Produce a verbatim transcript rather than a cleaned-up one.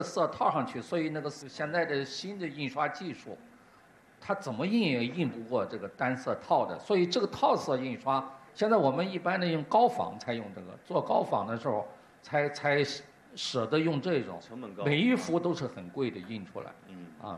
色套上去，所以那个现在的新的印刷技术，它怎么印也印不过这个单色套的，所以这个套色印刷，现在我们一般的用高仿才用这个，做高仿的时候才才舍得用这种， 成本高， 每一幅都是很贵的印出来， 嗯啊，